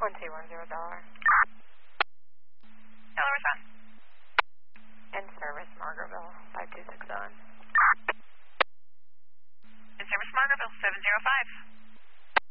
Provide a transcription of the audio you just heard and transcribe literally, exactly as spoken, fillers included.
one two one zero Delaware. Delaware Sun. In service, Margaretville, five two six seven. In service, Margaretville, seven zero five.